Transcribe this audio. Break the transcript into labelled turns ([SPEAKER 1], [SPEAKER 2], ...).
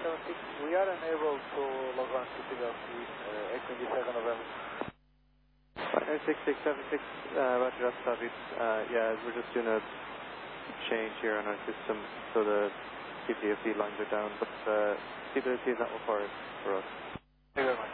[SPEAKER 1] 976, we are unable to log on to TWLC, A27 November.
[SPEAKER 2] 96676, Roger, that's David. Yeah, we're just doing a change here on our system, so the CPFD lines are down, but TWLC is not required for us.
[SPEAKER 1] Thank you very much.